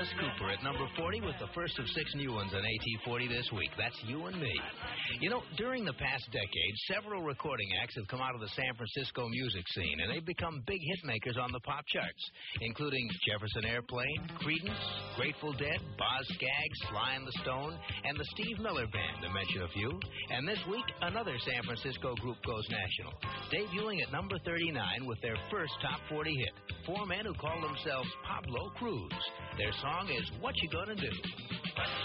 Alice Cooper at number 40 with the first of 6 new ones on AT40 this week. That's You and Me. You know, during the past decade, several recording acts have come out of the San Francisco music scene, and they've become big hit makers on the pop charts, including Jefferson Airplane, Creedence, Grateful Dead, Boz Scaggs, Sly and the Stone, and the Steve Miller Band, to mention a few. And this week, another San Francisco group goes national, debuting at number 39 with their first top 40 hit. 4 men who call themselves Pablo Cruz. Their song is What You Gonna Do?